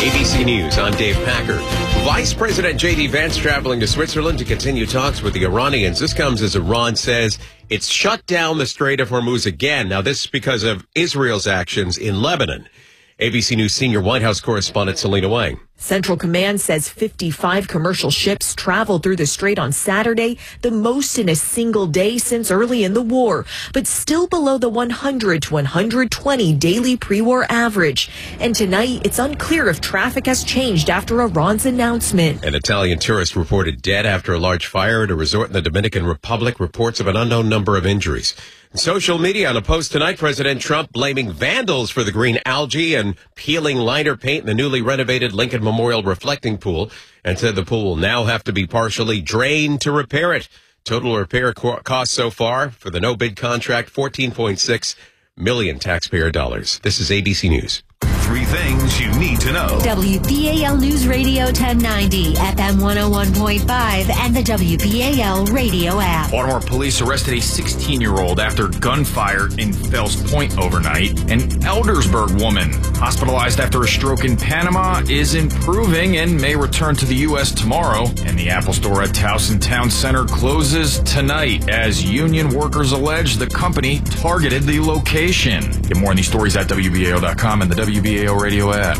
ABC News, I'm Dave Packer. Vice President J.D. Vance traveling to Switzerland to continue talks with the Iranians. This comes as Iran says it's shut down the Strait of Hormuz again. Now, this is because of Israel's actions in Lebanon. ABC News senior White House correspondent Selena Wang. Central Command says 55 commercial ships traveled through the strait on Saturday, the most in a single day since early in the war, but still below the 100 to 120 daily pre-war average. And tonight, it's unclear if traffic has changed after Iran's announcement. An Italian tourist reported dead after a large fire at a resort in the Dominican Republic, reports of an unknown number of injuries. In social media, on a post tonight, President Trump blaming vandals for the green algae and peeling liner paint in the newly renovated Lincoln Memorial reflecting pool, and said the pool will now have to be partially drained to repair it. Total repair cost so far for the no-bid contract, $14.6 million taxpayer dollars. This is ABC News. 3 things you need to know. WBAL News Radio 1090, FM 101.5, and the WBAL radio app. Baltimore police arrested a 16-year-old after gunfire in Fells Point overnight. An Eldersburg woman hospitalized after a stroke in Panama is improving and may return to the U.S. tomorrow. And the Apple store at Towson Town Center closes tonight as union workers allege the company targeted the location. Get more on these stories at WBAL.com and the WBAL radio app.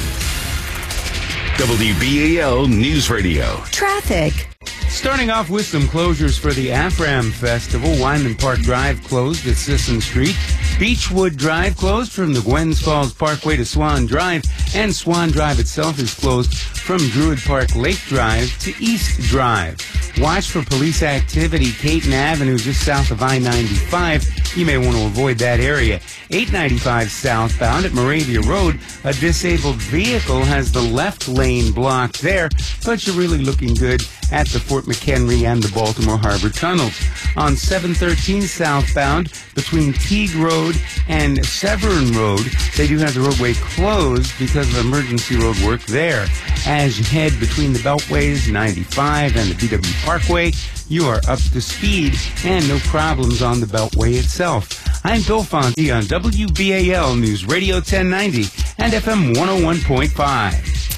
WBAL News Radio. Traffic. Starting off with some closures for the AFRAM Festival. Wyman Park Drive closed at Sisson Street. Beechwood Drive closed from the Gwens Falls Parkway to Swan Drive. And Swan Drive itself is closed from Druid Park Lake Drive to East Drive. Watch for police activity, Caton Avenue, just south of I-95. You may want to avoid that area. 895 southbound at Moravia Road, a disabled vehicle has the left lane blocked there, but you're really looking good at the Fort McHenry and the Baltimore Harbor tunnels. On 713 southbound between Teague Road and Severn Road, they do have the roadway closed because of emergency road work there. As you head between the Beltways, 95 and the BW Parkway, you are up to speed and no problems on the Beltway itself. I'm Bill Fonte on WBAL News Radio 1090 and FM 101.5.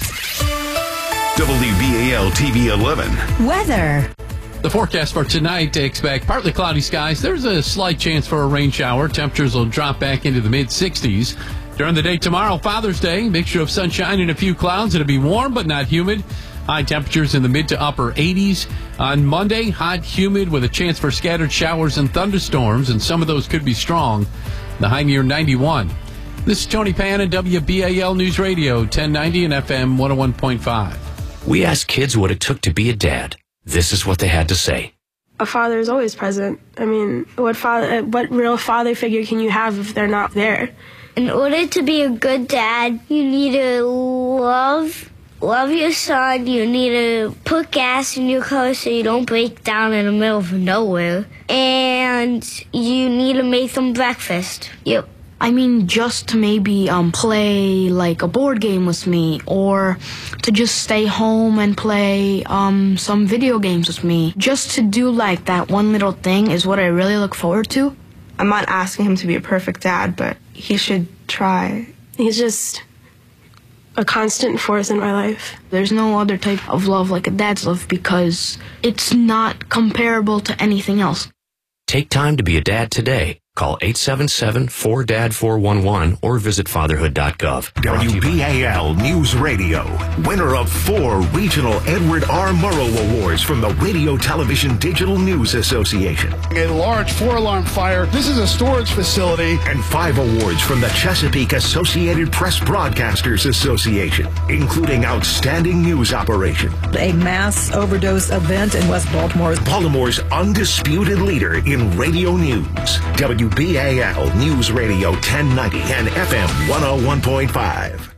WBAL TV 11. Weather. The forecast for tonight, they expect partly cloudy skies. There's a slight chance for a rain shower. Temperatures will drop back into the mid-60s. During the day tomorrow, Father's Day, mixture of sunshine and a few clouds. It'll be warm but not humid. High temperatures in the mid to upper 80s. On Monday, hot, humid with a chance for scattered showers and thunderstorms, and some of those could be strong. The high near 91. This is Tony Pan at WBAL News Radio 1090 and FM 101.5. We asked kids what it took to be a dad. This is what they had to say. A father is always present. I mean, what real father figure can you have if they're not there? In order to be a good dad, you need to love your son. You need to put gas in your car so you don't break down in the middle of nowhere. And you need to make them breakfast. Yep. I mean, just to maybe play like a board game with me, or to just stay home and play some video games with me. Just to do like that one little thing is what I really look forward to. I'm not asking him to be a perfect dad, but he should try. He's just a constant force in my life. There's no other type of love like a dad's love because it's not comparable to anything else. Take time to be a dad today. Call 877-4DAD-411 or visit fatherhood.gov. WBAL News Radio, winner of 4 regional Edward R. Murrow Awards from the Radio Television Digital News Association. A large 4-alarm fire. This is a storage facility. And 5 awards from the Chesapeake Associated Press Broadcasters Association, including Outstanding News Operation. A mass overdose event in West Baltimore. Baltimore's undisputed leader in radio news. WBAL News Radio 1090 and FM 101.5.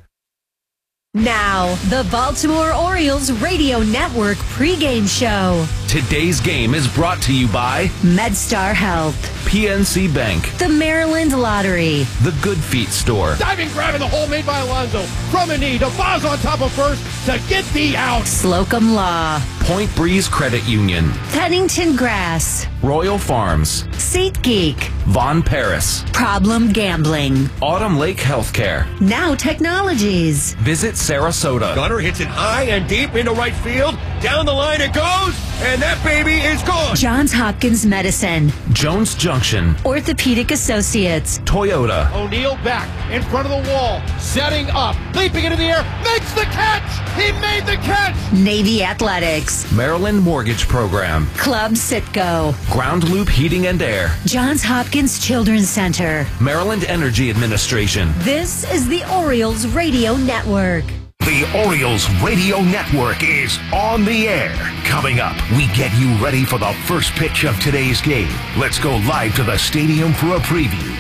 Now, the Baltimore Orioles Radio Network pregame show. Today's game is brought to you by MedStar Health, PNC Bank, the Maryland Lottery, the Good Feet Store. Diving grab in the hole made by Alonso. From a knee, DeVos on top of first to get the out. Slocum Law. Point Breeze Credit Union, Pennington Grass, Royal Farms, SeatGeek, Von Paris, Problem Gambling, Autumn Lake Healthcare, Now Technologies. Visit Sarasota. Gunner hits it high and deep into right field. Down the line it goes, and that baby is gone. Johns Hopkins Medicine, Jones Junction, Orthopedic Associates, Toyota. O'Neal back in front of the wall, setting up, leaping into the air, makes the catch! He made the catch! Navy Athletics, Maryland Mortgage Program, Club Citgo, Ground Loop Heating and Air, Johns Hopkins Children's Center. Maryland Energy Administration. This is the Orioles Radio Network. The Orioles Radio Network is on the air. Coming up, we get you ready for the first pitch of today's game. Let's go live to the stadium for a preview.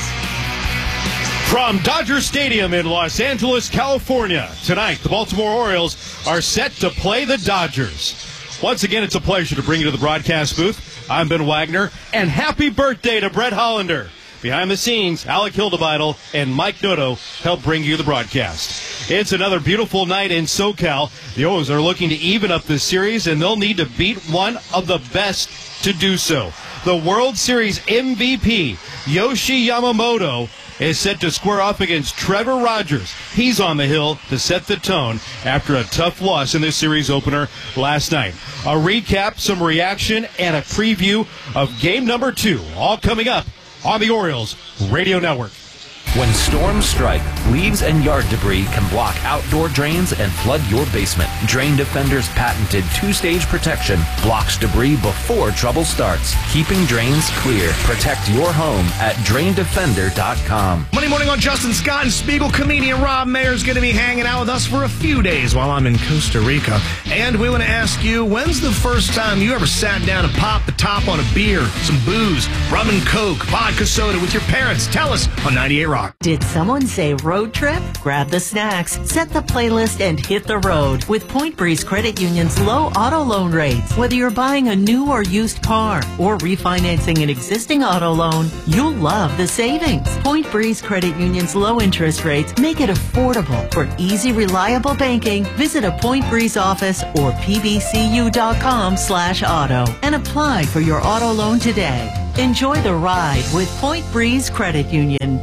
From Dodger Stadium in Los Angeles, California, tonight the Baltimore Orioles are set to play the Dodgers. Once again, it's a pleasure to bring you to the broadcast booth. I'm Ben Wagner, and happy birthday to Brett Hollander. Behind the scenes, Alec Hildebeidel and Mike Noto help bring you the broadcast. It's another beautiful night in SoCal. The Orioles are looking to even up this series, and they'll need to beat one of the best to do so. The World Series MVP, Yoshi Yamamoto, is set to square off against Trevor Rogers. He's on the hill to set the tone after a tough loss in this series opener last night. A recap, some reaction, and a preview of game number 2, all coming up on the Orioles Radio Network. When storms strike, leaves and yard debris can block outdoor drains and flood your basement. Drain Defender's patented 2-stage protection blocks debris before trouble starts, keeping drains clear. Protect your home at DrainDefender.com. Monday morning on Justin Scott and Spiegel. Comedian Rob Mayer is going to be hanging out with us for a few days while I'm in Costa Rica. And we want to ask you, when's the first time you ever sat down and popped the top on a beer, some booze, rum and coke, vodka soda with your parents? Tell us on 98 Rock. Did someone say road trip? Grab the snacks, set the playlist, and hit the road with Point Breeze Credit Union's low auto loan rates. Whether you're buying a new or used car or refinancing an existing auto loan, you'll love the savings. Point Breeze Credit Union's low interest rates make it affordable. For easy, reliable banking, visit a Point Breeze office or pbcu.com/auto and apply for your auto loan today. Enjoy the ride with Point Breeze Credit Union.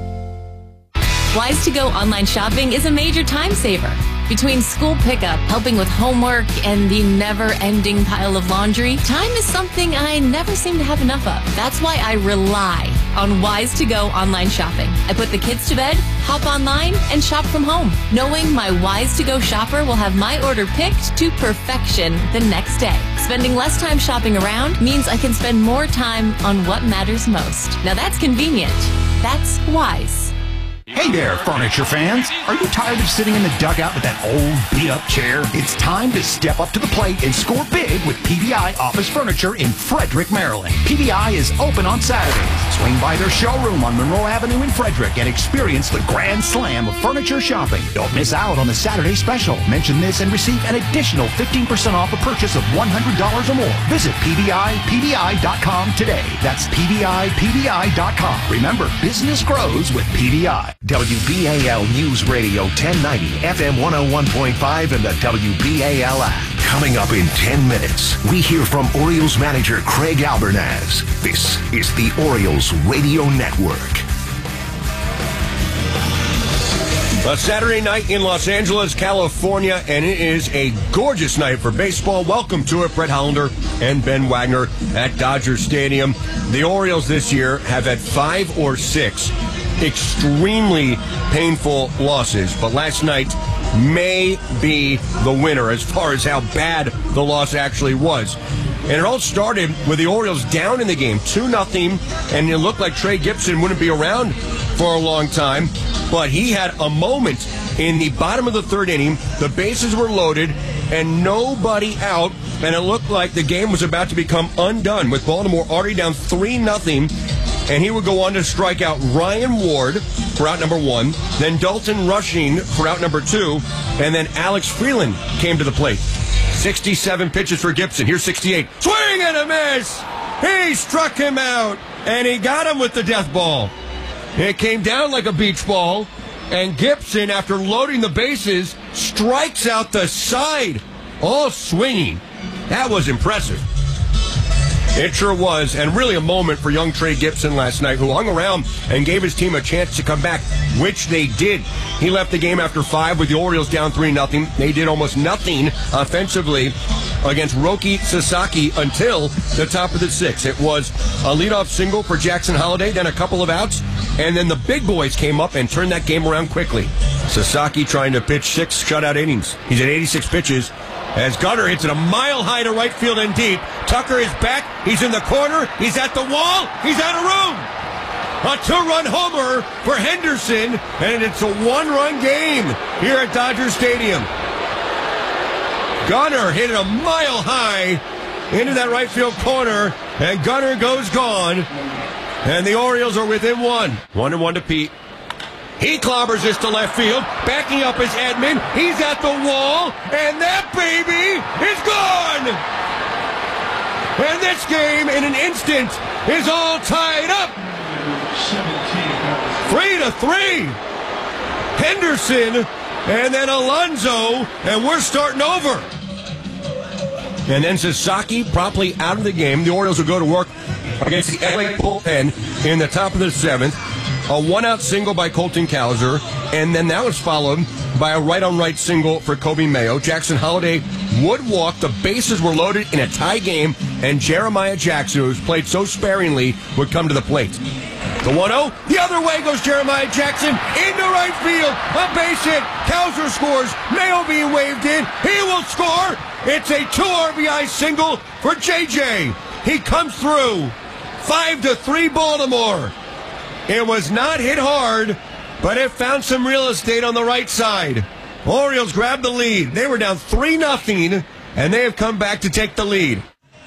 Wise2Go online shopping is a major time saver. Between school pickup, helping with homework, and the never-ending pile of laundry, time is something I never seem to have enough of. That's why I rely on Wise2Go online shopping. I put the kids to bed, hop online, and shop from home, knowing my Wise2Go shopper will have my order picked to perfection the next day. Spending less time shopping around means I can spend more time on what matters most. Now that's convenient. That's Wise. Hey there, furniture fans. Are you tired of sitting in the dugout with that old, beat-up chair? It's time to step up to the plate and score big with PVI Office Furniture in Frederick, Maryland. PVI is open on Saturdays. Swing by their showroom on Monroe Avenue in Frederick and experience the grand slam of furniture shopping. Don't miss out on the Saturday special. Mention this and receive an additional 15% off a purchase of $100 or more. Visit PVI.com today. That's PVI.com. Remember, business grows with PVI. WBAL News Radio 1090, FM 101.5, and the WBAL app. Coming up in 10 minutes, we hear from Orioles manager Craig Albernaz. This is the Orioles Radio Network. A Saturday night in Los Angeles, California, and it is a gorgeous night for baseball. Welcome to it, Brett Hollander and Ben Wagner at Dodger Stadium. The Orioles this year have had 5 or 6 extremely painful losses, but last night may be the winner as far as how bad the loss actually was. And it all started with the Orioles down in the game, 2-0, and it looked like Trey Gibson wouldn't be around for a long time, but he had a moment in the bottom of the 3rd inning. The bases were loaded and nobody out, and it looked like the game was about to become undone with Baltimore already down 3-0. And he would go on to strike out Ryan Ward for out number 1, then Dalton Rushing for out number 2, and then Alex Freeland came to the plate. 67 pitches for Gibson. Here's 68. Swing and a miss! He struck him out, and he got him with the death ball. It came down like a beach ball, and Gibson, after loading the bases, strikes out the side, all swinging. That was impressive. It sure was, and really a moment for young Trey Gibson last night, who hung around and gave his team a chance to come back, which they did. He left the game after 5 with the Orioles down 3-0. They did almost nothing offensively against Roki Sasaki until the top of the 6th. It was a leadoff single for Jackson Holliday, then a couple of outs, and then the big boys came up and turned that game around quickly. Sasaki trying to pitch 6 shutout innings. He's at 86 pitches. As Gunnar hits it a mile high to right field and deep. Tucker is back. He's in the corner. He's at the wall. He's out of room. A 2-run homer for Henderson, and it's a 1-run game here at Dodger Stadium. Gunnar hit it a mile high into that right field corner, and Gunnar goes gone. And the Orioles are within 1. 1-1 to Pete. He clobbers this to left field. Backing up is Edman. He's at the wall. And that baby is gone. And this game, in an instant, is all tied up. 3-3. Henderson and then Alonso. And we're starting over. And then Sasaki promptly out of the game. The Orioles will go to work against the LA bullpen in the top of the 7th. A 1-out single by Colton Cowser, and then that was followed by a right-on-right single for Kobe Mayo. Jackson Holliday would walk. The bases were loaded in a tie game, and Jeremiah Jackson, who's played so sparingly, would come to the plate. The 1-0, the other way goes Jeremiah Jackson into right field. A base hit. Cowser scores. Mayo being waved in. He will score. It's a 2 RBI single for JJ. He comes through. 5-3 Baltimore. It was not hit hard, but it found some real estate on the right side. Orioles grabbed the lead. They were down 3-0, and they have come back to take the lead.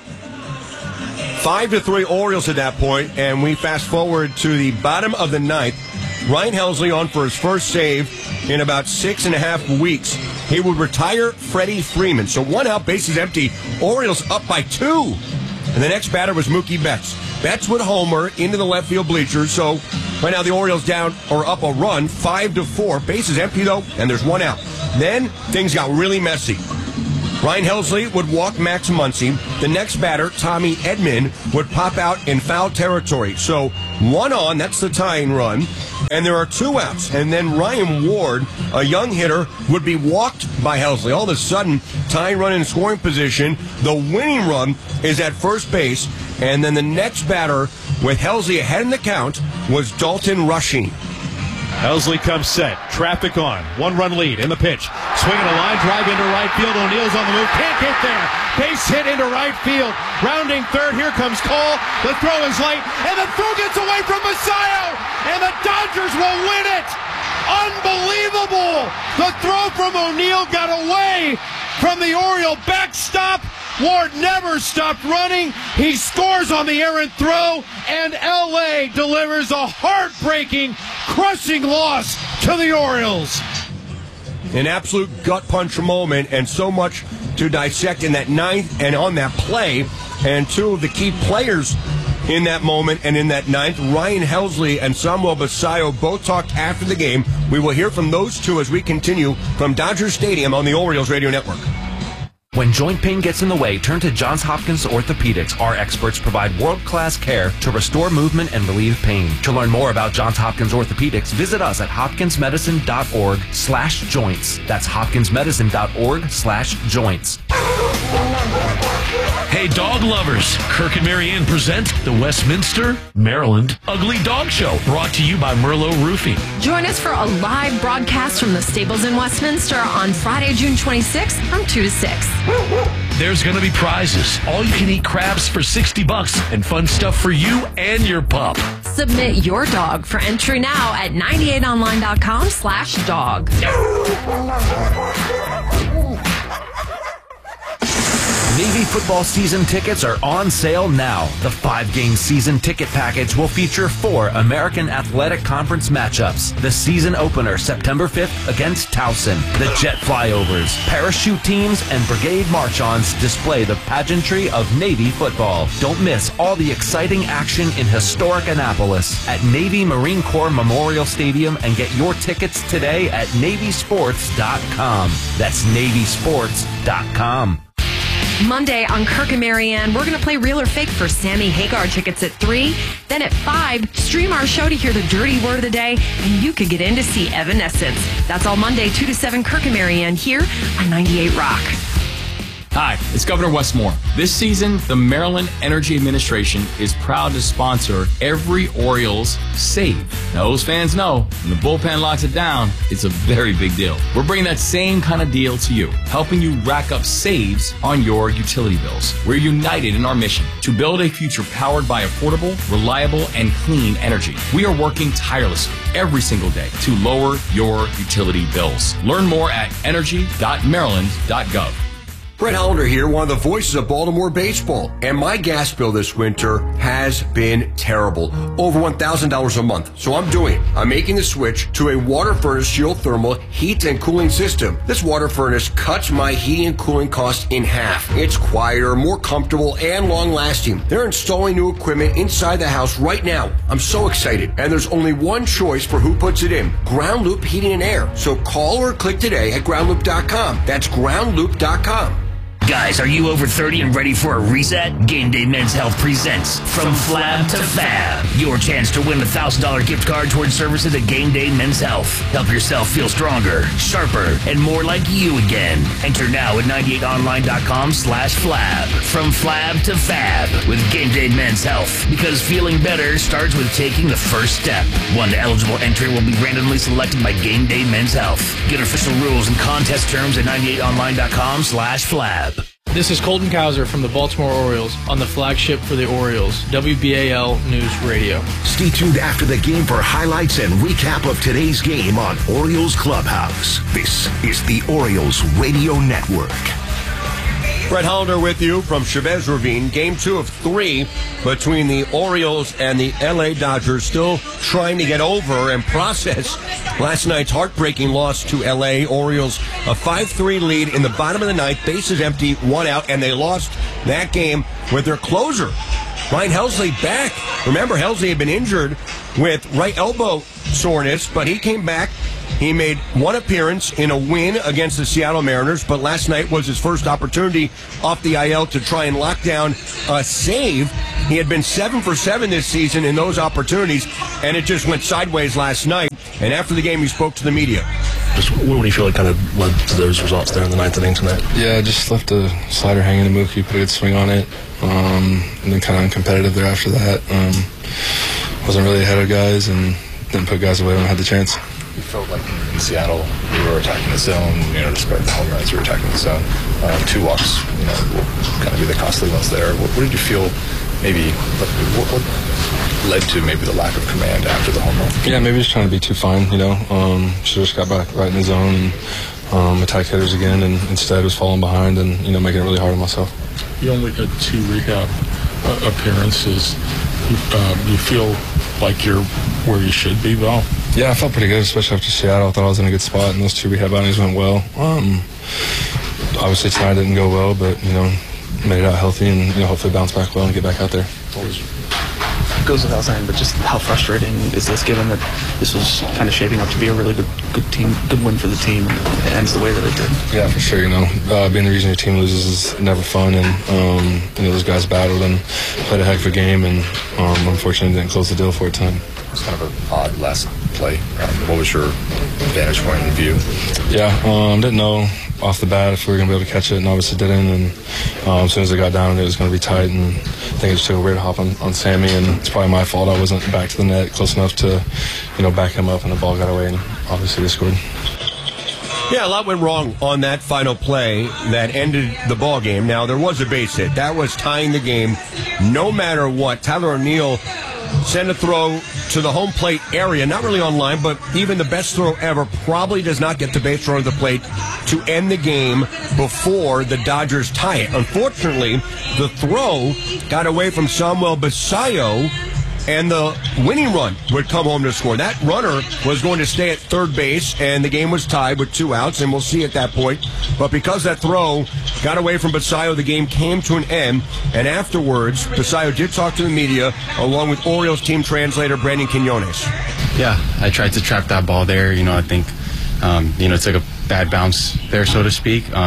5-3 Orioles at that point, and we fast forward to the bottom of the 9th. Ryan Helsley on for his first save in about 6.5 weeks. He would retire Freddie Freeman. So 1 out, bases empty. Orioles up by 2. And the next batter was Mookie Betts. Betts would homer into the left field bleachers. So right now the Orioles down or up a run, 5-4. Bases empty though, and there's 1 out. Then things got really messy. Ryan Helsley would walk Max Muncy. The next batter, Tommy Edman, would pop out in foul territory. So 1 on, that's the tying run. And there are 2 outs. And then Ryan Ward, a young hitter, would be walked by Helsley. All of a sudden, tying run in scoring position. The winning run is at first base. And then the next batter, with Helsley ahead in the count, was Dalton Rushing. Helsley comes set. Traffic on. 1-run lead in the pitch. Swinging a line drive into right field. O'Neal's on the move. Can't get there. Base hit into right field. Rounding third. Here comes Cole. The throw is late. And the throw gets away from Messiah. And the Dodgers will win it. Unbelievable. The throw from O'Neal got away from the Oriole backstop. Ward never stopped running. He scores on the errant throw, and L.A. delivers a heartbreaking, crushing loss to the Orioles. An absolute gut punch moment, and so much to dissect in that 9th and on that play. And 2 of the key players in that moment and in that 9th, Ryan Helsley and Samuel Basayo, both talked after the game. We will hear from those 2 as we continue from Dodger Stadium on the Orioles Radio Network. When joint pain gets in the way, turn to Johns Hopkins Orthopedics. Our experts provide world-class care to restore movement and relieve pain. To learn more about Johns Hopkins Orthopedics, visit us at hopkinsmedicine.org/joints. That's hopkinsmedicine.org/joints. Hey, dog lovers, Kirk and Marianne present the Westminster, Maryland Ugly Dog Show, brought to you by Merlot Roofing. Join us for a live broadcast from the stables in Westminster on Friday, June 26th from 2 to 6. There's going to be prizes, all-you-can-eat crabs for $60, and fun stuff for you and your pup. Submit your dog for entry now at 98online.com/dog. Navy football season tickets are on sale now. The 5-game season ticket package will feature 4 American Athletic Conference matchups. The season opener, September 5th, against Towson. The jet flyovers, parachute teams, and brigade march-ons display the pageantry of Navy football. Don't miss all the exciting action in historic Annapolis at Navy Marine Corps Memorial Stadium, and get your tickets today at NavySports.com. That's NavySports.com. Monday on Kirk and Marianne, we're going to play Real or Fake for Sammy Hagar. Tickets at 3. Then at 5, stream our show to hear the dirty word of the day, and you could get in to see Evanescence. That's all Monday, 2 to 7, Kirk and Marianne here on 98 Rock. Hi, it's Governor Wes Moore. This season, the Maryland Energy Administration is proud to sponsor every Orioles save. Now, those fans know when the bullpen locks it down, it's a very big deal. We're bringing that same kind of deal to you, helping you rack up saves on your utility bills. We're united in our mission to build a future powered by affordable, reliable, and clean energy. We are working tirelessly every single day to lower your utility bills. Learn more at energy.maryland.gov. Brett Hollander here, one of the voices of Baltimore baseball. And my gas bill this winter has been terrible. Over $1,000 a month. So I'm making the switch to a water furnace geothermal heat and cooling system. This water furnace cuts my heating and cooling costs in half. It's quieter, more comfortable, and long-lasting. They're installing new equipment inside the house right now. I'm so excited. And there's only one choice for who puts it in. Ground Loop Heating and Air. So call or click today at groundloop.com. That's groundloop.com. Guys, are you over 30 and ready for a reset? Game Day Men's Health presents From Flab to Fab. Your chance to win a $1,000 gift card towards services at Game Day Men's Health. Help yourself feel stronger, sharper, and more like you again. Enter now at 98online.com/flab. From Flab to Fab with Game Day Men's Health. Because feeling better starts with taking the first step. One eligible entry will be randomly selected by Game Day Men's Health. Get official rules and contest terms at 98online.com/flab. This is Colton Cowser from the Baltimore Orioles on the flagship for the Orioles, WBAL News Radio. Stay tuned after the game for highlights and recap of today's game on Orioles Clubhouse. This is the Orioles Radio Network. Brett Hollander with you from Chavez Ravine. Game 2 of 3 between the Orioles and the LA Dodgers, still trying to get over and process last night's heartbreaking loss to LA. Orioles a 5-3 lead in the bottom of the ninth, bases empty, 1 out, and they lost that game with their closer, Ryan Helsley, back. Remember, Helsley had been injured with right elbow soreness, but he came back. He made one appearance in a win against the Seattle Mariners, but last night was his first opportunity off the IL to try and lock down a save. He had been 7 for 7 this season in those opportunities, and it just went sideways last night. And after the game, he spoke to the media. Just what do you feel like kind of led to those results there in the ninth inning tonight? Yeah, just left a slider hanging to Mookie, put a good swing on it, and then kind of uncompetitive there after that. Wasn't really ahead of guys and didn't put guys away when I had the chance. You felt like in Seattle you were attacking the zone, despite the home runs, you were attacking the zone. 2 walks, will kind of be the costly ones there. What did you feel maybe, what led to maybe the lack of command after the home run? Yeah, maybe just trying to be too fine, Should have just got back right in the zone and attacked hitters again, and instead was falling behind and, making it really hard on myself. You only had 2 rehab appearances. You feel like you're where you should be, though? Yeah, I felt pretty good, especially after Seattle. I thought I was in a good spot, and those 2 rehab outings went well. Obviously tonight didn't go well, but, made it out healthy and, hopefully bounce back well and get back out there. It goes without saying, but just how frustrating is this, given that this was kind of shaping up to be a really good team, good win for the team, and it ends the way that it did? Yeah, for sure. Being the reason your team loses is never fun, and those guys battled and played a heck of a game, and unfortunately didn't close the deal for a time. It was kind of an odd last play. What was your vantage point in view? Yeah, didn't know off the bat if we were going to be able to catch it, and obviously didn't. And as soon as I got down, it was going to be tight, and I think I just took a weird hop on Sammy, and it's probably my fault. I wasn't back to the net close enough to, back him up, and the ball got away, and obviously they scored. Yeah, a lot went wrong on that final play that ended the ball game. Now, there was a base hit. That was tying the game no matter what. Tyler O'Neill sent a throw to the home plate area, not really on line, but even the best throw ever probably does not get the base runner to the plate to end the game before the Dodgers tie it. Unfortunately, the throw got away from Samuel Basallo, and the winning run would come home to score. That runner was going to stay at third base, and the game was tied with 2 outs, and we'll see at that point. But because that throw got away from Basallo, the game came to an end, and afterwards, Basallo did talk to the media, along with Orioles team translator Brandon Quinones. Yeah, I tried to trap that ball there. I think, it took a bad bounce there, so to speak.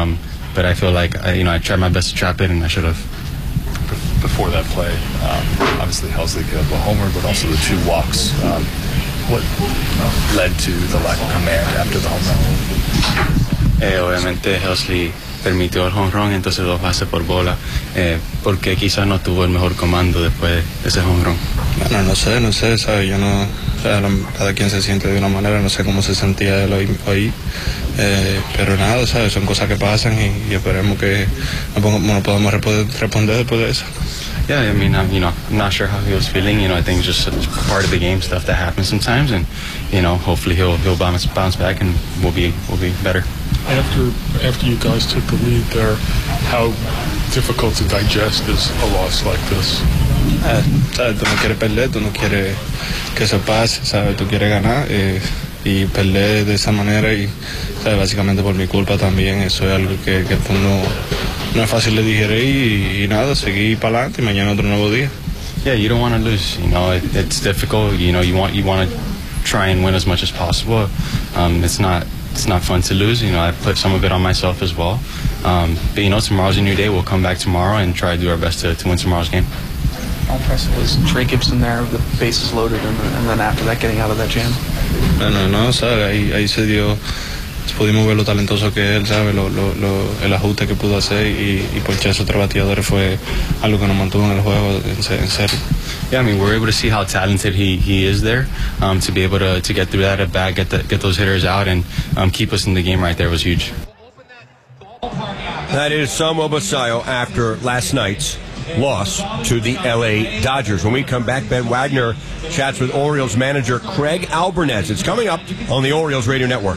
but I feel like I tried my best to trap it, and I should have. Before that play, obviously Helsley gave up a homer, but also the 2 walks. What led to the lack of command after the home run? Obviamente Helsley permitió el home run, entonces 2 bases por bola, porque quizás no tuvo el mejor comando después de ese home run. Bueno, no sé, ¿sabes? Yo no, cada quien se siente de una manera, no sé cómo se sentía él hoy, pero nada, ¿sabes? Son cosas que pasan y esperemos que no podamos responder después de eso. Yeah, I mean, I'm not sure how he was feeling. I think it's just part of the game, stuff that happens sometimes, and hopefully he'll bounce back and we'll be better. After you guys took the lead there, how difficult to digest is a loss like this? ¿Sabes? Tú no quieres perder, tú no quieres que eso pase, ¿sabes? Tú quieres ganar y perder de esa manera y, ¿sabes? Básicamente por mi culpa también. Eso es algo que tú no es fácil de digerir y nada, seguir para adelante y mañana otro nuevo día. Yeah, you don't want to lose. It's difficult. You want to try and win as much as possible. It's not fun to lose. I put some of it on myself as well. But tomorrow's a new day. We'll come back tomorrow and try to do our best to win tomorrow's game. How impressive was Trey Gibson there, the bases loaded, and then after that getting out of that jam? No, ¿sabes? Ahí se dio. Pudimos ver lo talentoso que él, ¿sabes? El ajuste que pudo hacer y ponchar a esos 3 bateadores fue algo que nos mantuvo en el juego en serio. Yeah, I mean, we're able to see how talented he is there. To be able to get through that at bat, get those hitters out, and keep us in the game right there was huge. That is Samuel Basallo after last night's loss to the L.A. Dodgers. When we come back, Ben Wagner chats with Orioles manager Craig Albernaz. It's coming up on the Orioles Radio Network.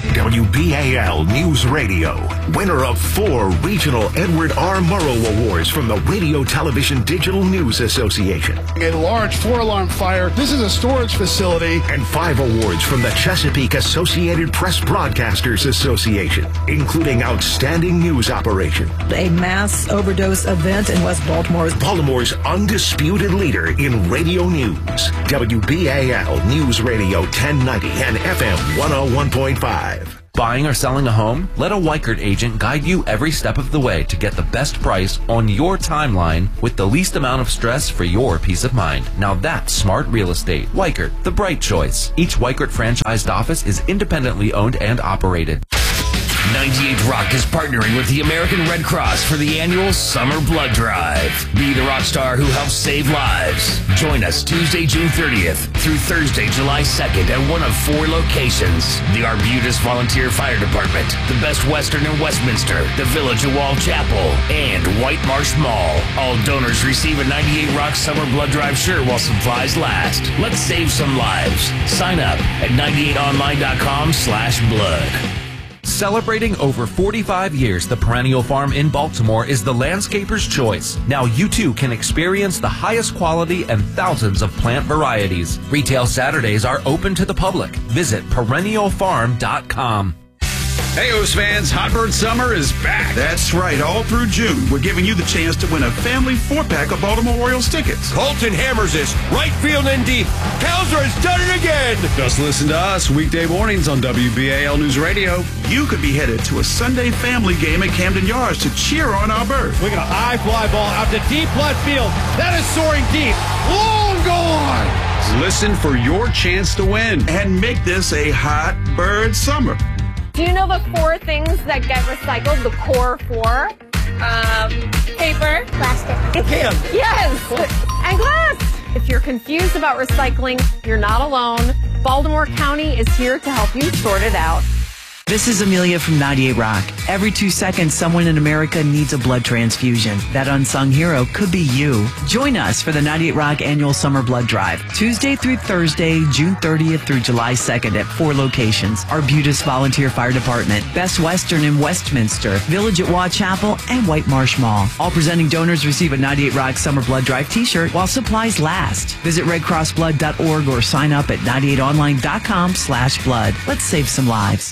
WBAL News Radio, winner of 4 regional Edward R. Murrow Awards from the Radio Television Digital News Association. A large 4-alarm fire. This is a storage facility. And 5 awards from the Chesapeake Associated Press Broadcasters Association, including Outstanding News Operation. A mass overdose event in West Baltimore's undisputed leader in radio news. WBAL News Radio 1090 and FM 101.5. Buying or selling a home? Let a Weichert agent guide you every step of the way to get the best price on your timeline with the least amount of stress for your peace of mind. Now that's smart real estate. Weichert, the bright choice. Each Weichert franchised office is independently owned and operated. 98 Rock is partnering with the American Red Cross for the annual Summer Blood Drive. Be the rock star who helps save lives. Join us Tuesday, June 30th through Thursday, July 2nd at one of 4 locations. The Arbutus Volunteer Fire Department, the Best Western in Westminster, the Village of Wall Chapel, and White Marsh Mall. All donors receive a 98 Rock Summer Blood Drive shirt while supplies last. Let's save some lives. Sign up at 98online.com/blood. Celebrating over 45 years, the Perennial Farm in Baltimore is the landscaper's choice. Now you too can experience the highest quality and thousands of plant varieties. Retail Saturdays are open to the public. Visit perennialfarm.com. Hey, O's fans, Hot Bird Summer is back. That's right. All through June, we're giving you the chance to win a family 4-pack of Baltimore Orioles tickets. Colton hammers this right field and deep. Kowser has done it again. Just listen to us weekday mornings on WBAL News Radio. You could be headed to a Sunday family game at Camden Yards to cheer on our bird. Look at a high fly ball out to deep left field. That is soaring deep. Long gone. Listen for your chance to win and make this a Hot Bird Summer. Do you know the 4 things that get recycled? The core 4? Paper. Plastic. Can. Yes. And glass. If you're confused about recycling, you're not alone. Baltimore County is here to help you sort it out. This is Amelia from 98 Rock. Every 2 seconds, someone in America needs a blood transfusion. That unsung hero could be you. Join us for the 98 Rock Annual Summer Blood Drive, Tuesday through Thursday, June 30th through July 2nd at 4 locations. Arbutus Volunteer Fire Department, Best Western in Westminster, Village at Waugh Chapel, and White Marsh Mall. All presenting donors receive a 98 Rock Summer Blood Drive t-shirt while supplies last. Visit redcrossblood.org or sign up at 98online.com/blood. Let's save some lives.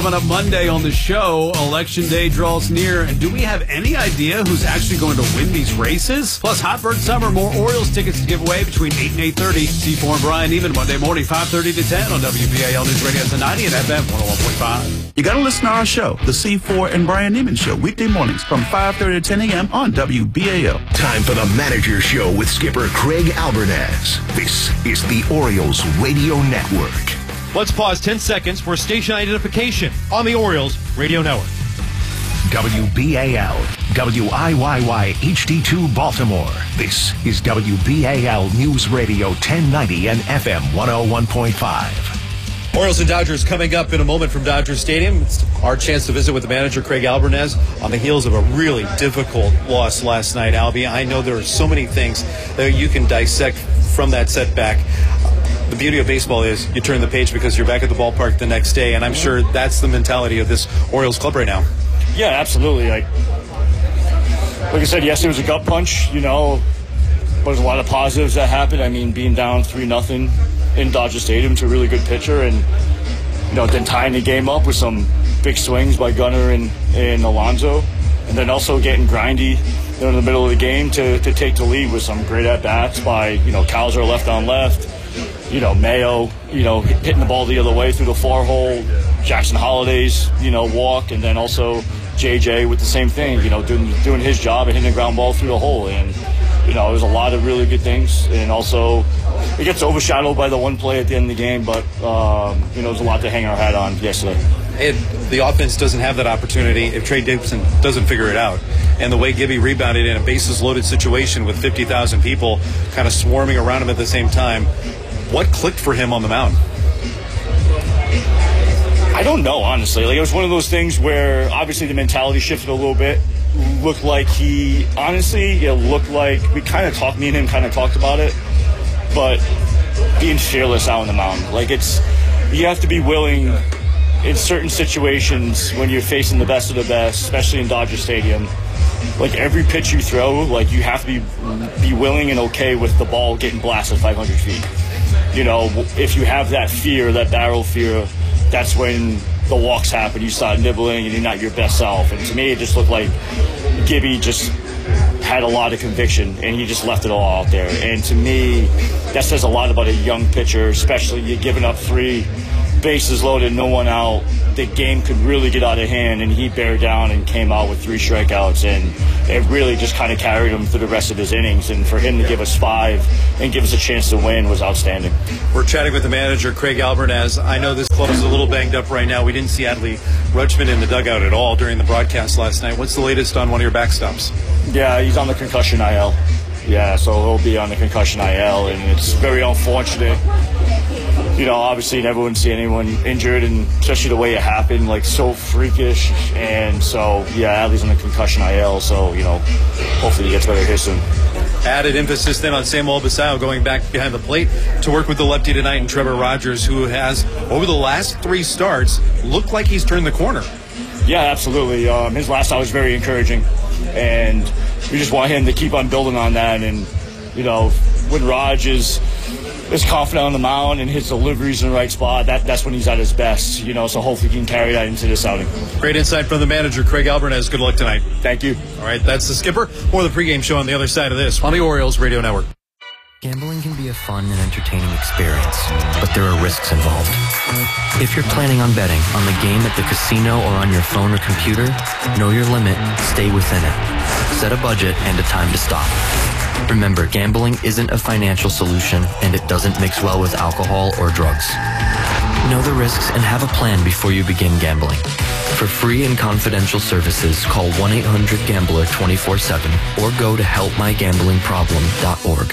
coming up Monday on the show. Election day draws near. And do we have any idea who's actually going to win these races? Plus, Hot Bird Summer, more Orioles tickets to give away between 8 and 8:30. C4 and Brian Neiman, Monday morning, 5:30 to 10 on WBAL News Radio 1090 and FM 101.5. You got to listen to our show, the C4 and Brian Neiman Show, weekday mornings from 5:30 to 10 a.m. on WBAL. Time for the Manager Show with skipper Craig Albernaz. This is the Orioles Radio Network. Let's pause 10 seconds for station identification on the Orioles Radio Network. WBAL, WIYY HD2 Baltimore. This is WBAL News Radio 1090 and FM 101.5. Orioles and Dodgers coming up in a moment from Dodger Stadium. It's our chance to visit with the manager, Craig Albernaz, on the heels of a really difficult loss last night, Albie. I know there are so many things that you can dissect from that setback. The beauty of baseball is you turn the page because you're back at the ballpark the next day, and I'm sure that's the mentality of this Orioles club right now. Yeah, absolutely. Like I said, yes, it was a gut punch, but there's a lot of positives that happened. I mean, being down 3-0 in Dodger Stadium to a really good pitcher, and then tying the game up with some big swings by Gunnar and Alonso, and then also getting grindy in the middle of the game to take the lead with some great at-bats by, Cowser left on left, Mayo, hitting the ball the other way through the far hole, Jackson Holiday's, walk, and then also JJ with the same thing, doing his job and hitting the ground ball through the hole. And, there's a lot of really good things. And also, it gets overshadowed by the one play at the end of the game, but, there's a lot to hang our hat on yesterday. The offense doesn't have that opportunity if Trey Gibson doesn't figure it out. And the way Gibby rebounded in a bases-loaded situation with 50,000 people kind of swarming around him at the same time, what clicked for him on the mound? I don't know, honestly. It was one of those things where obviously the mentality shifted a little bit. Looked like me and him kind of talked about it, but being fearless out on the mound. You have to be willing in certain situations when you're facing the best of the best, especially in Dodger Stadium. Every pitch you throw, you have to be willing and okay with the ball getting blasted 500 feet. If you have that fear, that barrel fear, that's when the walks happen. You start nibbling and you're not your best self. And to me, it just looked like Gibby just had a lot of conviction and he just left it all out there. And to me, that says a lot about a young pitcher, especially you're giving up 3 bases loaded, no one out. The game could really get out of hand, and he bared down and came out with 3 strikeouts, and it really just kind of carried him through the rest of his innings. And for him to give us 5 and give us a chance to win was outstanding. We're chatting with the manager, Craig Albernaz. I know this club is a little banged up right now. We didn't see Adley Rutschman in the dugout at all during the broadcast last night. What's the latest on one of your backstops? Yeah, he's on the concussion IL. Yeah, so he'll be on the concussion IL, and it's very unfortunate. Obviously never would see anyone injured, and especially the way it happened, so freakish. And so, Adley's on the concussion IL, so, hopefully he gets better here soon. Added emphasis then on Samuel Basallo going back behind the plate to work with the lefty tonight, and Trevor Rogers, who has, over the last 3 starts, looked like he's turned the corner. Yeah, absolutely. His last start was very encouraging, and we just want him to keep on building on that. And, when Raj is confident on the mound and his delivery's in the right spot, that's when he's at his best, so hopefully he can carry that into this outing. Great insight from the manager, Craig Albernaz. Good luck tonight. Thank you. All right, that's the skipper. More of the pregame show on the other side of this on the Orioles Radio Network. Gambling can be a fun and entertaining experience, but there are risks involved. If you're planning on betting on the game at the casino or on your phone or computer, know your limit, stay within it. Set a budget and a time to stop. Remember, gambling isn't a financial solution, and it doesn't mix well with alcohol or drugs. Know the risks and have a plan before you begin gambling. For free and confidential services, call 1-800-GAMBLER 24/7 or go to helpmygamblingproblem.org.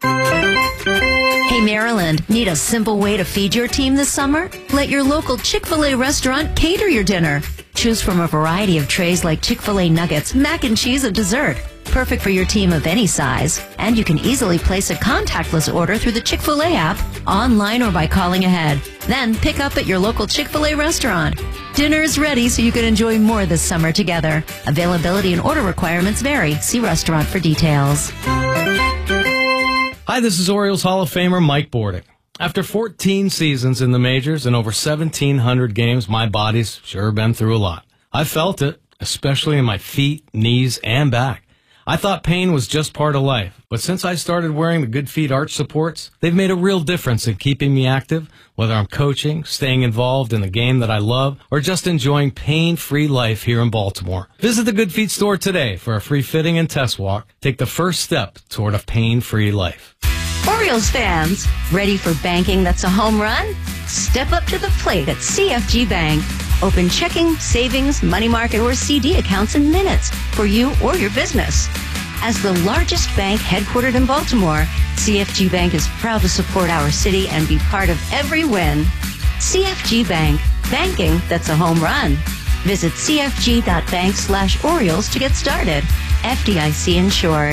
Hey, Maryland, need a simple way to feed your team this summer? Let your local Chick-fil-A restaurant cater your dinner. Choose from a variety of trays like Chick-fil-A nuggets, mac and cheese, and dessert. Perfect for your team of any size. And you can easily place a contactless order through the Chick-fil-A app, online or by calling ahead. Then pick up at your local Chick-fil-A restaurant. Dinner is ready so you can enjoy more this summer together. Availability and order requirements vary. See restaurant for details. Hi, this is Orioles Hall of Famer Mike Bordick. After 14 seasons in the majors and over 1,700 games, my body's sure been through a lot. I felt it, especially in my feet, knees, and back. I thought pain was just part of life, but since I started wearing the Good Feet arch supports, they've made a real difference in keeping me active, whether I'm coaching, staying involved in the game that I love, or just enjoying pain-free life here in Baltimore. Visit the Good Feet store today for a free fitting and test walk. Take the first step toward a pain-free life. Orioles fans, ready for banking that's a home run? Step up to the plate at CFG Bank. Open checking, savings, money market, or CD accounts in minutes for you or your business. As the largest bank headquartered in Baltimore, CFG Bank is proud to support our city and be part of every win. CFG Bank, banking that's a home run. Visit cfg.bank/Orioles to get started. FDIC insured.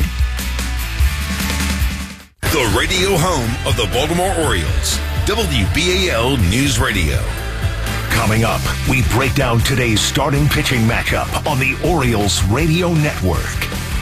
The radio home of the Baltimore Orioles, WBAL News Radio. Coming up, we break down today's starting pitching matchup on the Orioles Radio Network.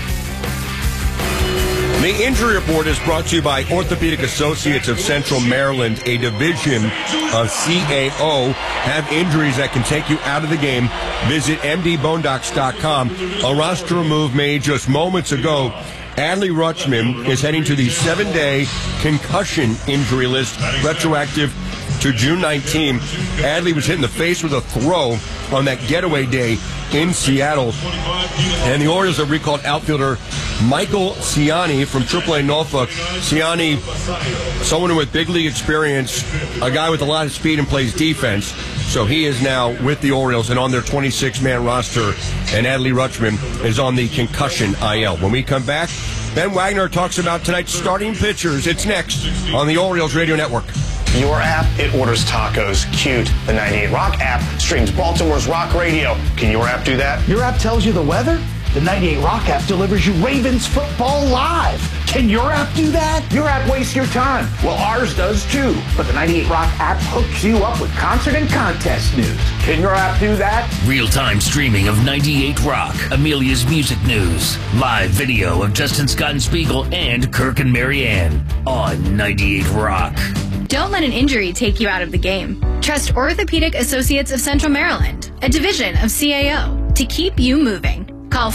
The injury report is brought to you by Orthopedic Associates of Central Maryland, a division of CAO. Have injuries that can take you out of the game. Visit mdbonedocs.com. A roster move made just moments ago. Adley Rutschman is heading to the 7-day concussion injury list, retroactive to June 19. Adley was hit in the face with a throw on that getaway day in Seattle. And the Orioles have recalled outfielder Michael Ciani from AAA Norfolk. Ciani, someone with big league experience, a guy with a lot of speed and plays defense. So he is now with the Orioles and on their 26-man roster. And Adley Rutschman is on the concussion IL. When we come back, Ben Wagner talks about tonight's starting pitchers. It's next on the Orioles Radio Network. Your app, it orders tacos. Cute. The 98 Rock app streams Baltimore's rock radio. Can your app do that? Your app tells you the weather? The 98 Rock app delivers you Ravens football live. Can your app do that? Your app wastes your time. Well, ours does too. But the 98 Rock app hooks you up with concert and contest news. Can your app do that? Real-time streaming of 98 Rock, Amelia's music news, live video of Justin Scott and Spiegel and Kirk and Marianne on 98 Rock. Don't let an injury take you out of the game. Trust Orthopedic Associates of Central Maryland, a division of CAO, to keep you moving. Call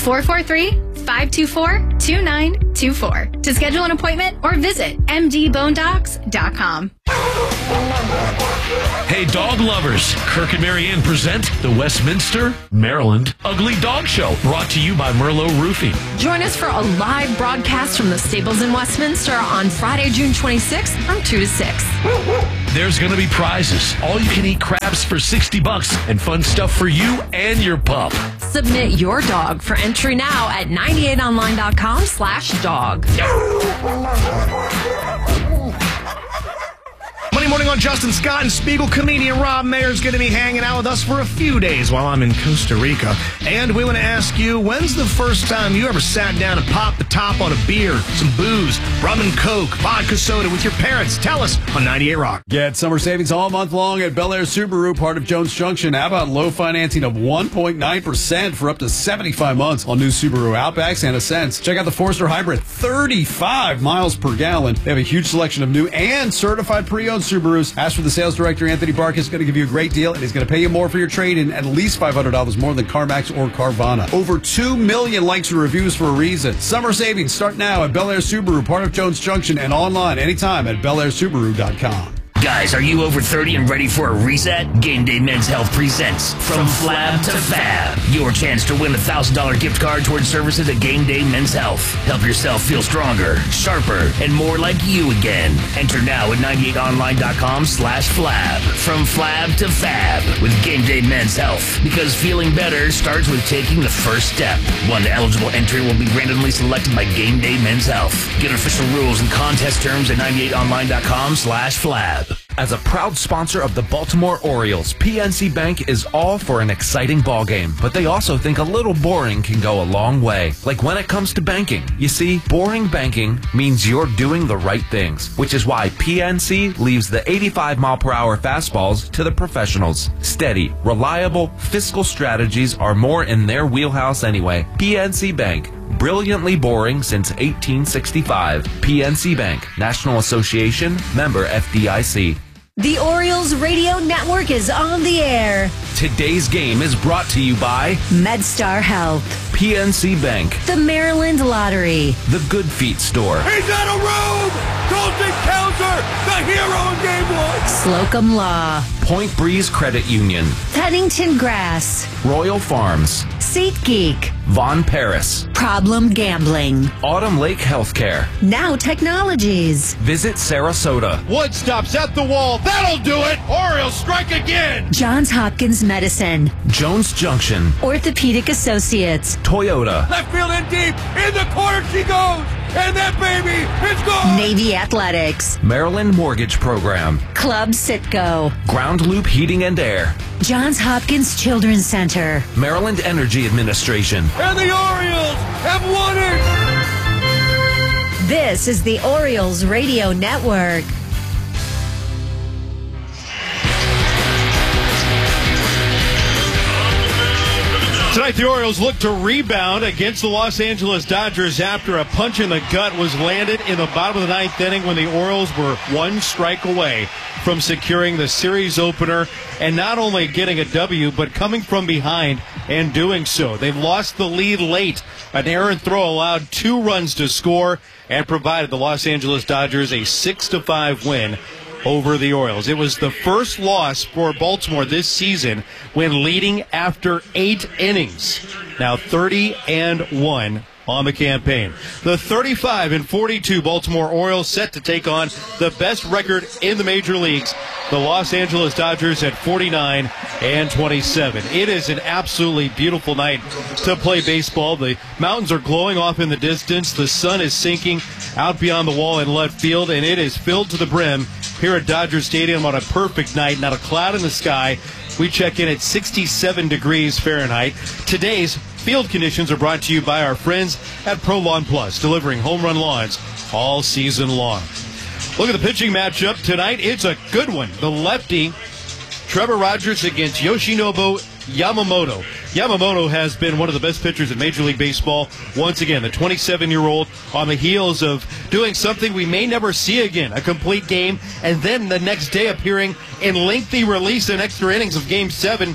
443-524-2924 to schedule an appointment or visit mdbonedocs.com. Hey, dog lovers. Kirk and Marianne present the Westminster, Maryland Ugly Dog Show, brought to you by Merlot Roofing. Join us for a live broadcast from the stables in Westminster on Friday, June 26th from 2 to 6. There's going to be prizes, all-you-can-eat crabs for $60, and fun stuff for you and your pup. Submit your dog for entry now at 98online.com/dog. Monday morning on Justin Scott and Spiegel. Comedian Rob Mayer is going to be hanging out with us for a few days while I'm in Costa Rica. And we want to ask you, when's the first time you ever sat down and popped the top on a beer, some booze, rum and coke, vodka soda with your parents? Tell us on 98 Rock. Get summer savings all month long at Bel Air Subaru, part of Jones Junction. How about low financing of 1.9% for up to 75 months on new Subaru Outbacks and Ascents? Check out the Forester Hybrid, 35 miles per gallon. They have a huge selection of new and certified pre-owned Subarus. Ask for the sales director, Anthony Barkis, is going to give you a great deal, and he's going to pay you more for your trade-in, at least $500 more than CarMax or Carvana. Over 2 million likes and reviews for a reason. Summer savings start now at Bel Air Subaru, part of Jones Junction, and online anytime at BelAirSubaru.com. Guys, are you over 30 and ready for a reset? Game Day Men's Health presents From Flab to Fab. Your chance to win a $1,000 gift card towards services at Game Day Men's Health. Help yourself feel stronger, sharper, and more like you again. Enter now at 98online.com/flab. From Flab to Fab with Game Day Men's Health. Because feeling better starts with taking the first step. One eligible entry will be randomly selected by Game Day Men's Health. Get official rules and contest terms at 98online.com/flab. As a proud sponsor of the Baltimore Orioles, PNC Bank is all for an exciting ballgame, but they also think a little boring can go a long way. Like when it comes to banking. You see, boring banking means you're doing the right things, which is why PNC leaves the 85-mile-per-hour fastballs to the professionals. Steady, reliable, fiscal strategies are more in their wheelhouse anyway. PNC Bank, Brilliantly boring since 1865. PNC Bank, National Association, member FDIC. The Orioles Radio Network is on the air. Today's game is brought to you by MedStar Health, PNC Bank, the Maryland Lottery, the Good Feet Store, He's out of room! Colton Counter, the hero in game one! Slocum Law, Point Breeze Credit Union, Pennington Grass, Royal Farms, SeatGeek, Von Paris, Problem Gambling, Autumn Lake Healthcare, Now Technologies, Visit Sarasota, Wood stops at the wall. That'll do it. Orioles strike again. Johns Hopkins Medicine, Jones Junction, Orthopedic Associates, Toyota, Left field in deep, in the corner she goes, and that baby is gone! Navy Athletics, Maryland Mortgage Program, Club Citgo, Ground Loop Heating and Air, Johns Hopkins Children's Center, Maryland Energy Administration. And the Orioles have won it! This is the Orioles Radio Network. Tonight, the Orioles look to rebound against the Los Angeles Dodgers after a punch in the gut was landed in the bottom of the ninth inning when the Orioles were one strike away from securing the series opener and not only getting a W, but coming from behind and doing so. They lost the lead late. An errant throw allowed 2 runs to score and provided the Los Angeles Dodgers a 6-5 win over the Orioles. It was the first loss for Baltimore this season when leading after 8 innings. Now 30-1 on the campaign. The 35-42 Baltimore Orioles set to take on the best record in the major leagues, the Los Angeles Dodgers at 49-27. It is an absolutely beautiful night to play baseball. The mountains are glowing off in the distance. The sun is sinking out beyond the wall in left field, and it is filled to the brim here at Dodger Stadium on a perfect night. Not a cloud in the sky. We check in at 67 degrees Fahrenheit. Today's field conditions are brought to you by our friends at Pro Lawn Plus, delivering home run lawns all season long. Look at the pitching matchup tonight. It's a good one. The lefty, Trevor Rogers, against Yoshinobu Yamamoto. Yamamoto has been one of the best pitchers in Major League Baseball. Once again, the 27-year-old on the heels of doing something we may never see again, a complete game, and then the next day appearing in lengthy release and extra innings of Game 7.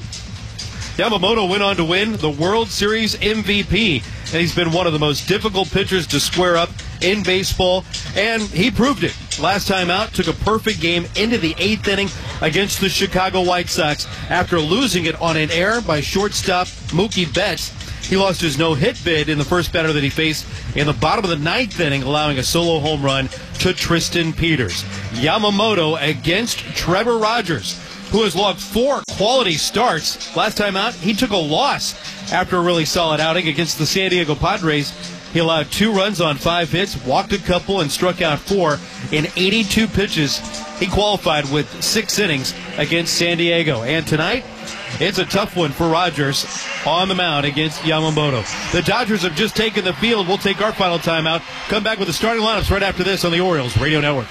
Yamamoto went on to win the World Series MVP, and he's been one of the most difficult pitchers to square up in baseball, and he proved it. Last time out, took a perfect game into the 8th inning against the Chicago White Sox after losing it on an error by shortstop Mookie Betts. He lost his no-hit bid in the first batter that he faced in the bottom of the 9th inning, allowing a solo home run to Tristan Peters. Yamamoto against Trevor Rogers, who has logged 4 quality starts. Last time out, he took a loss after a really solid outing against the San Diego Padres. He allowed 2 runs on 5 hits, walked a couple, and struck out 4 in 82 pitches. He qualified with 6 innings against San Diego. And tonight, it's a tough one for Rogers on the mound against Yamamoto. The Dodgers have just taken the field. We'll take our final timeout. Come back with the starting lineups right after this on the Orioles Radio Network.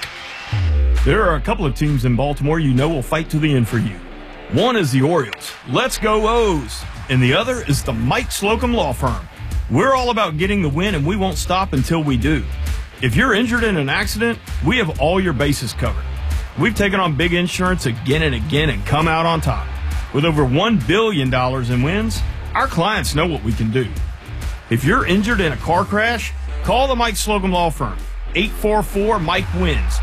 There are a couple of teams in Baltimore you know will fight to the end for you. One is the Orioles. Let's go O's. And the other is the Mike Slocum Law Firm. We're all about getting the win, and we won't stop until we do. If you're injured in an accident, we have all your bases covered. We've taken on big insurance again and again and come out on top. With over $1 billion in wins, our clients know what we can do. If you're injured in a car crash, call the Mike Slocum Law Firm. 844-MIKE-WINS.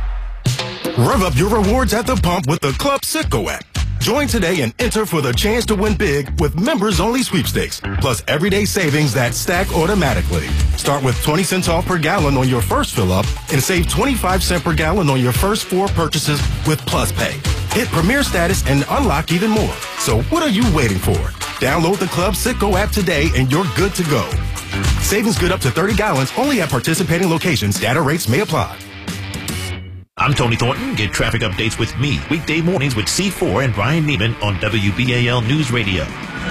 Rev up your rewards at the pump with the Club Citgo app. Join today and enter for the chance to win big with members-only sweepstakes, plus everyday savings that stack automatically. Start with 20 cents off per gallon on your first fill-up and save 25 cents per gallon on your first 4 purchases with Plus Pay. Hit Premier status and unlock even more. So what are you waiting for? Download the Club Citgo app today and you're good to go. Savings good up to 30 gallons only at participating locations. Data rates may apply. I'm Tony Thornton. Get traffic updates with me weekday mornings with C4 and Brian Neiman on WBAL News Radio.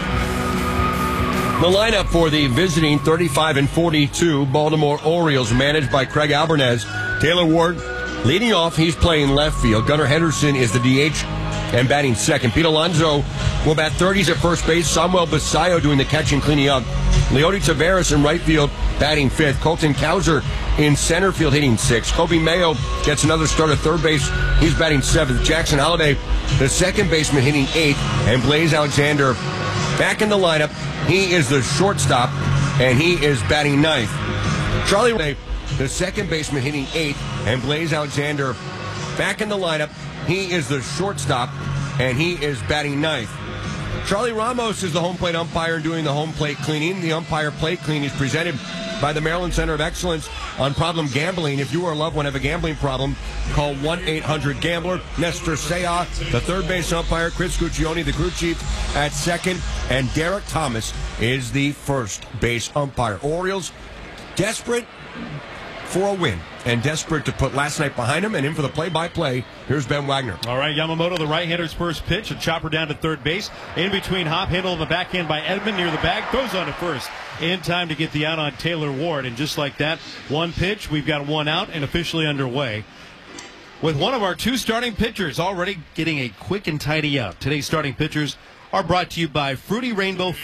The lineup for the visiting 35-42 Baltimore Orioles, managed by Craig Albernez. Taylor Ward leading off. He's playing left field. Gunnar Henderson is the DH and batting second. Pete Alonso will bat 30s at first base. Samuel Basayo doing the catching, cleaning up Leody Taveras in right field, batting 5th. Colton Cowser in center field, hitting 6th. Kobe Mayo gets another start at third base. He's batting 7th. Jackson Holliday, the second baseman, hitting 8th. And Blaze Alexander back in the lineup. He is the shortstop, and he is batting 9th. Charlie Ray, the second baseman, hitting 8th. And Blaze Alexander back in the lineup. He is the shortstop, and he is batting 9th. Charlie Ramos is the home plate umpire doing the home plate cleaning. The umpire plate clean is presented by the Maryland Center of Excellence on Problem Gambling. If you or a loved one have a gambling problem, call 1-800-GAMBLER. Nestor Sea, the third base umpire. Chris Guccione, the crew chief, at second. And Derek Thomas is the first base umpire. Orioles desperate for a win and desperate to put last night behind him and in for the play-by-play. Here's Ben Wagner. All right, Yamamoto, the right-hander's first pitch, a chopper down to third base. In between Hop, handle on the backhand by Edmund near the bag, throws on to first. In time to get the out on Taylor Ward. And just like that, one pitch, we've got one out and officially underway. With one of our 2 starting pitchers already getting a quick and tidy out. Today's starting pitchers are brought to you by Fruity Rainbow